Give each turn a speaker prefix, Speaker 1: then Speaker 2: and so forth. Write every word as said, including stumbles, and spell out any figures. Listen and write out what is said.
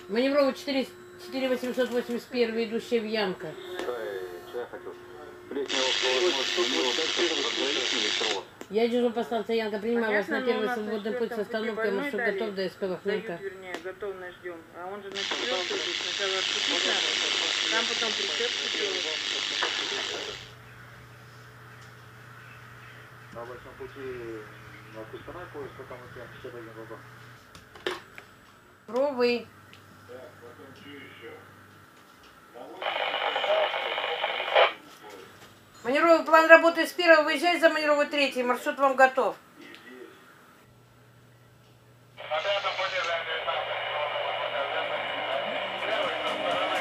Speaker 1: Маневровый четыре восемьсот восемьдесят один, идущая в Янка.
Speaker 2: Что я хотел? Летнего возможно,
Speaker 1: Я держу по станции Янка, принимаю вас на первый
Speaker 3: но у нас
Speaker 1: свободный
Speaker 3: на
Speaker 1: путь с
Speaker 3: четвертом
Speaker 1: остановкой,
Speaker 3: пути
Speaker 1: маршрут
Speaker 3: больной
Speaker 1: готов до СП Вахненко.
Speaker 3: дают, вернее, готовность ждем. А он же на четвертую идет, сначала отступить надо, там потом прицеп делать.
Speaker 2: На большом пути на Кустанай поезд, потом у тебя пятьдесят один вагон.
Speaker 1: Ровый.
Speaker 4: Так, потом что еще?
Speaker 1: Маневровый план работы с первого, выезжай за маневровый третий, маршрут вам готов.